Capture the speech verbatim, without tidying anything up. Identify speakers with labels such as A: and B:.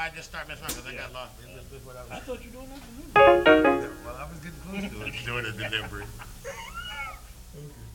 A: why I just started messing around because I got lost. This, this, this what I
B: I
A: was
B: thought you were doing that delivery.
C: Well, I was getting close to it.
A: doing a delivery.
B: Okay.